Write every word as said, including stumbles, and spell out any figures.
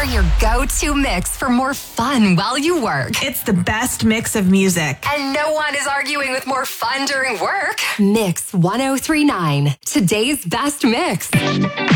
your go-to mix for more fun while you work. It's the best mix of music. And no one is arguing with more fun during work. Mix one oh three point nine. Today's best mix.